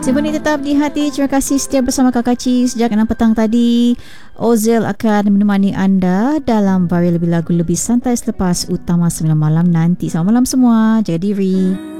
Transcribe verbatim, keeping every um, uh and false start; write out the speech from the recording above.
Simoni tetap di hati. Terima kasih setia bersama Kakak Ci sejak enam petang tadi. Ozel akan menemani anda dalam varian lebih lagu lebih santai selepas utama sembilan malam nanti. Selamat malam semua. Jaga diri.